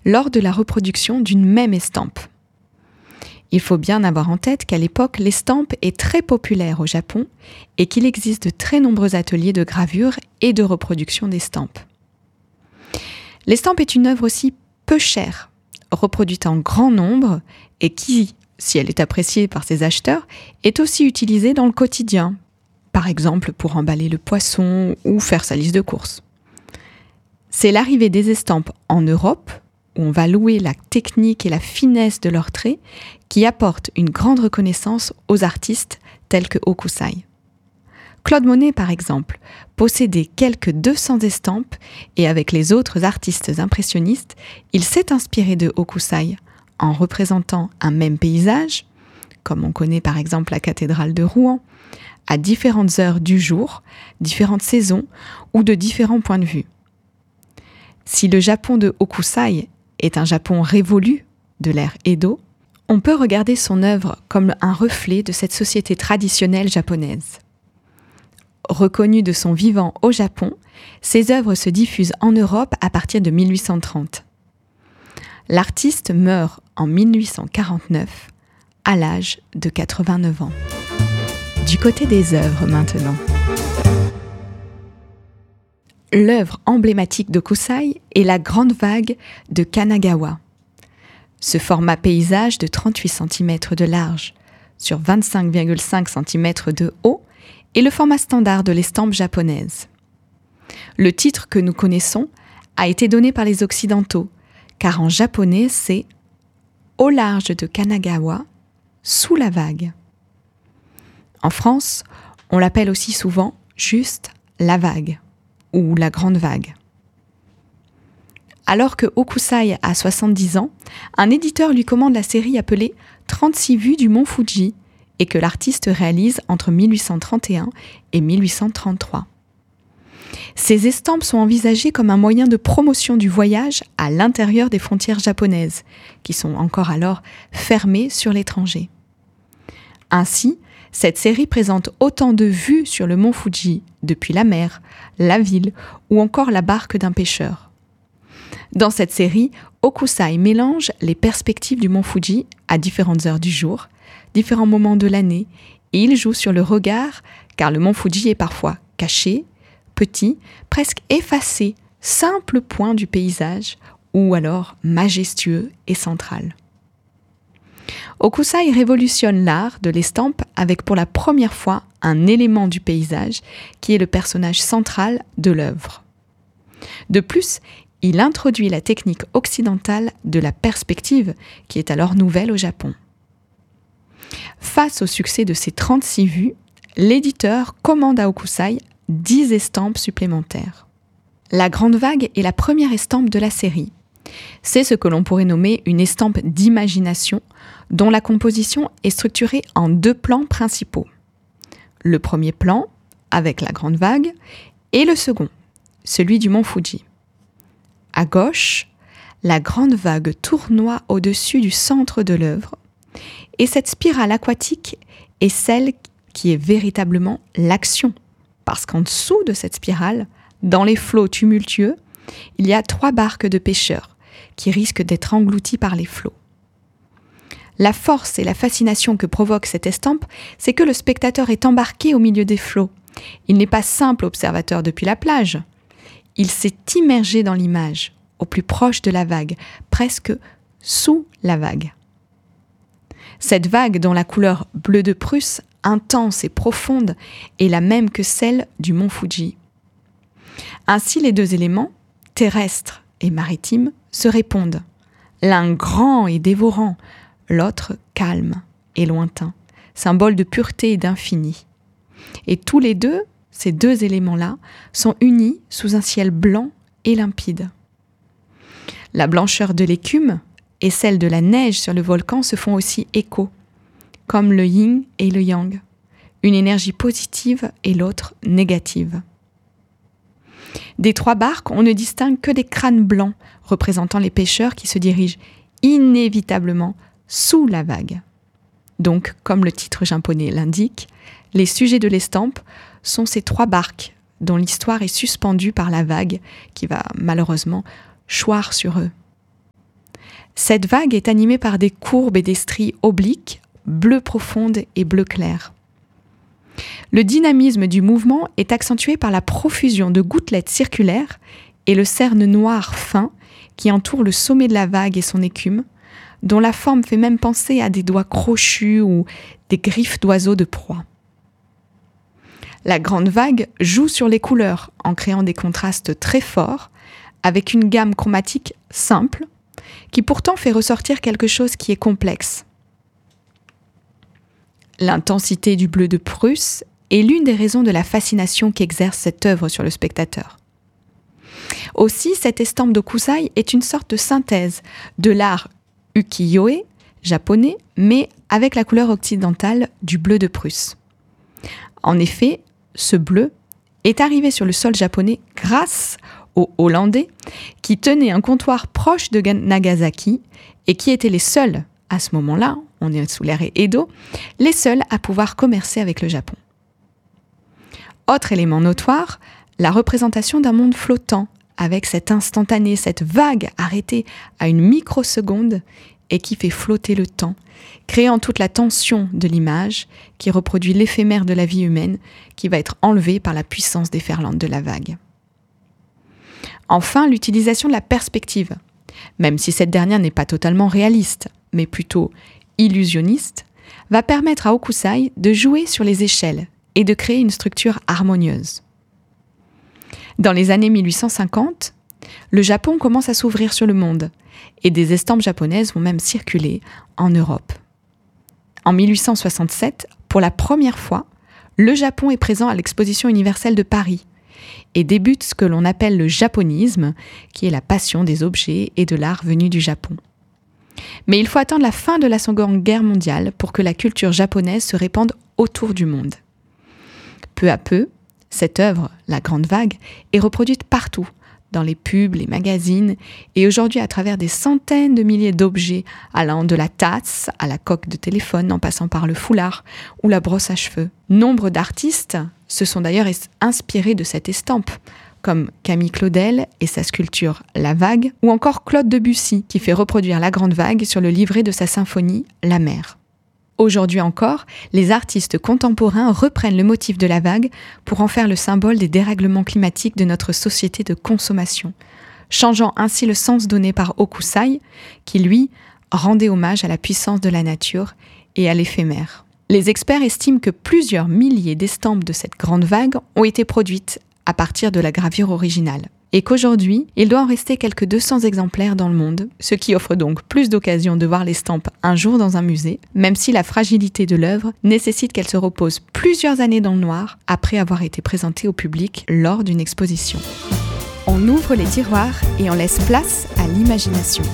lors de la reproduction d'une même estampe. Il faut bien avoir en tête qu'à l'époque, l'estampe est très populaire au Japon et qu'il existe de très nombreux ateliers de gravure et de reproduction d'estampes. L'estampe est une œuvre aussi peu chère, reproduite en grand nombre et qui, si elle est appréciée par ses acheteurs, est aussi utilisée dans le quotidien, par exemple pour emballer le poisson ou faire sa liste de courses. C'est l'arrivée des estampes en Europe, où on va louer la technique et la finesse de leurs traits, qui apporte une grande reconnaissance aux artistes tels que Hokusai. Claude Monet, par exemple, possédait quelques 200 estampes et avec les autres artistes impressionnistes, il s'est inspiré de Hokusai en représentant un même paysage, comme on connaît par exemple la cathédrale de Rouen, à différentes heures du jour, différentes saisons ou de différents points de vue. Si le Japon de Hokusai est un Japon révolu de l'ère Edo, on peut regarder son œuvre comme un reflet de cette société traditionnelle japonaise. Reconnu de son vivant au Japon, ses œuvres se diffusent en Europe à partir de 1830. L'artiste meurt en 1849, à l'âge de 89 ans. Du côté des œuvres maintenant. L'œuvre emblématique d'Hokusai est la grande vague de Kanagawa. Ce format paysage de 38 cm de large sur 25,5 cm de haut est le format standard de l'estampe japonaise. Le titre que nous connaissons a été donné par les Occidentaux, car en japonais c'est « au large de Kanagawa, sous la vague ». En France, on l'appelle aussi souvent juste « la vague » ou « la grande vague ». Alors que Hokusai a 70 ans, un éditeur lui commande la série appelée « 36 vues du mont Fuji » et que l'artiste réalise entre 1831 et 1833. Ces estampes sont envisagées comme un moyen de promotion du voyage à l'intérieur des frontières japonaises, qui sont encore alors fermées sur l'étranger. Ainsi, cette série présente autant de vues sur le mont Fuji, depuis la mer, la ville ou encore la barque d'un pêcheur. Dans cette série, Hokusai mélange les perspectives du mont Fuji à différentes heures du jour, différents moments de l'année, et il joue sur le regard, car le mont Fuji est parfois caché, petit, presque effacé, simple point du paysage, ou alors majestueux et central. Hokusai révolutionne l'art de l'estampe avec pour la première fois un élément du paysage qui est le personnage central de l'œuvre. De plus, il introduit la technique occidentale de la perspective qui est alors nouvelle au Japon. Face au succès de ces 36 vues, l'éditeur commande à Hokusai 10 estampes supplémentaires. La grande vague est la première estampe de la série. C'est ce que l'on pourrait nommer une estampe d'imagination dont la composition est structurée en 2 plans principaux. Le premier plan, avec la grande vague, et le second, celui du mont Fuji. À gauche, la grande vague tournoie au-dessus du centre de l'œuvre, et cette spirale aquatique est celle qui est véritablement l'action, parce qu'en dessous de cette spirale, dans les flots tumultueux, il y a 3 barques de pêcheurs qui risquent d'être engloutis par les flots. La force et la fascination que provoque cette estampe, c'est que le spectateur est embarqué au milieu des flots. Il n'est pas simple observateur depuis la plage. Il s'est immergé dans l'image, au plus proche de la vague, presque sous la vague. Cette vague, dont la couleur bleu de Prusse, intense et profonde, est la même que celle du mont Fuji. Ainsi, les 2 éléments, terrestre et maritime, se répondent. L'un grand et dévorant, l'autre calme et lointain, symbole de pureté et d'infini. Et tous les deux, ces 2 éléments-là, sont unis sous un ciel blanc et limpide. La blancheur de l'écume et celle de la neige sur le volcan se font aussi écho, comme le yin et le yang, une énergie positive et l'autre négative. Des 3 barques, on ne distingue que des crânes blancs représentant les pêcheurs qui se dirigent inévitablement sous la vague. Donc, comme le titre japonais l'indique, les sujets de l'estampe sont ces 3 barques dont l'histoire est suspendue par la vague qui va malheureusement choir sur eux. Cette vague est animée par des courbes et des stries obliques, bleu profonde et bleu clair. Le dynamisme du mouvement est accentué par la profusion de gouttelettes circulaires et le cerne noir fin qui entoure le sommet de la vague et son écume, dont la forme fait même penser à des doigts crochus ou des griffes d'oiseaux de proie. La grande vague joue sur les couleurs en créant des contrastes très forts avec une gamme chromatique simple qui pourtant fait ressortir quelque chose qui est complexe. L'intensité du bleu de Prusse est l'une des raisons de la fascination qu'exerce cette œuvre sur le spectateur. Aussi, cette estampe d'Hokusai est une sorte de synthèse de l'art ukiyo-e japonais, mais avec la couleur occidentale du bleu de Prusse. En effet, ce bleu est arrivé sur le sol japonais grâce aux Hollandais qui tenaient un comptoir proche de Nagasaki et qui étaient les seuls, à ce moment-là, on est sous l'ère Edo, les seuls à pouvoir commercer avec le Japon. Autre élément notoire, la représentation d'un monde flottant avec cet instantané, cette vague arrêtée à une microseconde et qui fait flotter le temps, créant toute la tension de l'image qui reproduit l'éphémère de la vie humaine qui va être enlevée par la puissance déferlante de la vague. Enfin, l'utilisation de la perspective, même si cette dernière n'est pas totalement réaliste, mais plutôt illusionniste, va permettre à Hokusai de jouer sur les échelles et de créer une structure harmonieuse. Dans les années 1850, le Japon commence à s'ouvrir sur le monde et des estampes japonaises vont même circuler en Europe. En 1867, pour la première fois, le Japon est présent à l'exposition universelle de Paris et débute ce que l'on appelle le japonisme, qui est la passion des objets et de l'art venus du Japon. Mais il faut attendre la fin de la Seconde Guerre mondiale pour que la culture japonaise se répande autour du monde. Peu à peu, cette œuvre, La Grande Vague, est reproduite partout, dans les pubs, les magazines, et aujourd'hui à travers des centaines de milliers d'objets, allant de la tasse à la coque de téléphone, en passant par le foulard ou la brosse à cheveux. Nombre d'artistes se sont d'ailleurs inspirés de cette estampe, comme Camille Claudel et sa sculpture La Vague, ou encore Claude Debussy, qui fait reproduire La Grande Vague sur le livret de sa symphonie La Mer. Aujourd'hui encore, les artistes contemporains reprennent le motif de la vague pour en faire le symbole des dérèglements climatiques de notre société de consommation, changeant ainsi le sens donné par Hokusai, qui lui rendait hommage à la puissance de la nature et à l'éphémère. Les experts estiment que plusieurs milliers d'estampes de cette grande vague ont été produites à partir de la gravure originale, et qu'aujourd'hui, il doit en rester quelques 200 exemplaires dans le monde, ce qui offre donc plus d'occasions de voir l'estampe un jour dans un musée, même si la fragilité de l'œuvre nécessite qu'elle se repose plusieurs années dans le noir après avoir été présentée au public lors d'une exposition. On ouvre les tiroirs et on laisse place à l'imagination.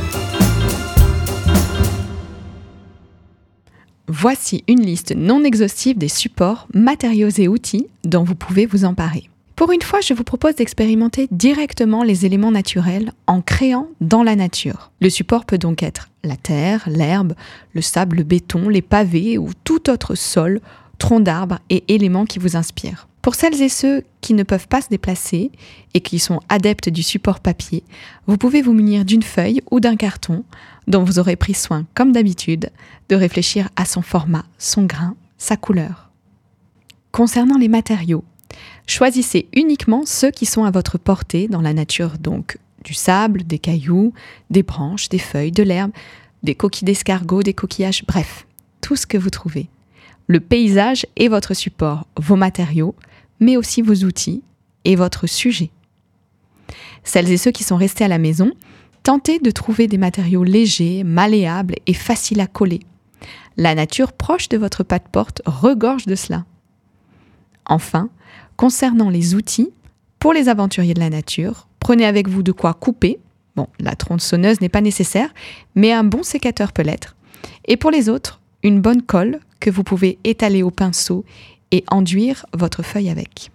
Voici une liste non exhaustive des supports, matériaux et outils dont vous pouvez vous emparer. Pour une fois, je vous propose d'expérimenter directement les éléments naturels en créant dans la nature. Le support peut donc être la terre, l'herbe, le sable, le béton, les pavés ou tout autre sol, tronc d'arbre et éléments qui vous inspirent. Pour celles et ceux qui ne peuvent pas se déplacer et qui sont adeptes du support papier, vous pouvez vous munir d'une feuille ou d'un carton dont vous aurez pris soin, comme d'habitude, de réfléchir à son format, son grain, sa couleur. Concernant les matériaux, choisissez uniquement ceux qui sont à votre portée dans la nature, donc du sable, des cailloux, des branches, des feuilles, de l'herbe, des coquilles d'escargot, des coquillages, bref, tout ce que vous trouvez. Le paysage est votre support, vos matériaux, mais aussi vos outils et votre sujet. Celles et ceux qui sont restés à la maison, tentez de trouver des matériaux légers, malléables et faciles à coller. La nature proche de votre passe-porte regorge de cela. Enfin, concernant les outils, pour les aventuriers de la nature, prenez avec vous de quoi couper. Bon, la tronçonneuse n'est pas nécessaire, mais un bon sécateur peut l'être. Et pour les autres, une bonne colle que vous pouvez étaler au pinceau et enduire votre feuille avec.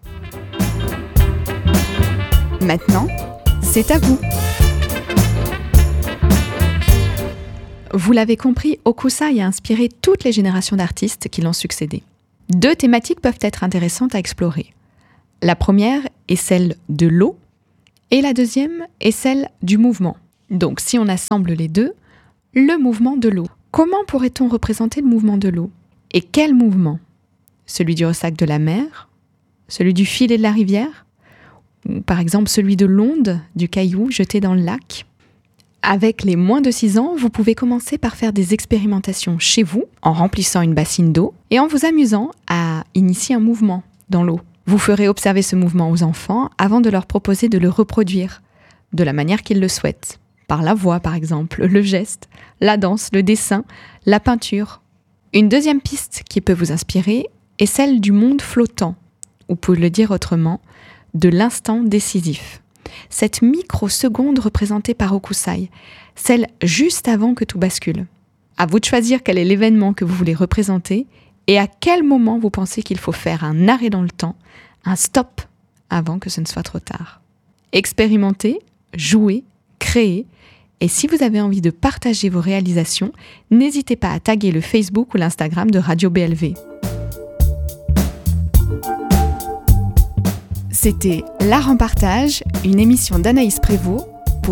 Maintenant, c'est à vous. Vous l'avez compris, Hokusai a inspiré toutes les générations d'artistes qui l'ont succédé. 2 thématiques peuvent être intéressantes à explorer. La première est celle de l'eau et la deuxième est celle du mouvement. Donc si on assemble les deux, Le mouvement de l'eau. Comment pourrait-on représenter le mouvement de l'eau ? Et quel mouvement ? Celui du ressac de la mer ? Celui du filet de la rivière ? Ou par exemple celui de l'onde du caillou jeté dans le lac ? Avec les moins de 6 ans, vous pouvez commencer par faire des expérimentations chez vous, en remplissant une bassine d'eau et en vous amusant à initier un mouvement dans l'eau. Vous ferez observer ce mouvement aux enfants avant de leur proposer de le reproduire, de la manière qu'ils le souhaitent. Par la voix par exemple, le geste, la danse, le dessin, la peinture. Une deuxième piste qui peut vous inspirer est celle du monde flottant, ou pour le dire autrement, de l'instant décisif. Cette microseconde représentée par Hokusai, celle juste avant que tout bascule. À vous de choisir quel est l'événement que vous voulez représenter et à quel moment vous pensez qu'il faut faire un arrêt dans le temps, un stop, avant que ce ne soit trop tard. Expérimentez, jouez, créez, et si vous avez envie de partager vos réalisations, n'hésitez pas à taguer le Facebook ou l'Instagram de Radio BLV. C'était L'Art en partage, une émission d'Anaïs Prévost